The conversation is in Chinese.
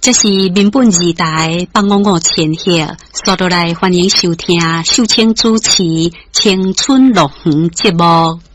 这是民本二台855千赫，刷落来欢迎收听秀清主持青春乐园节目。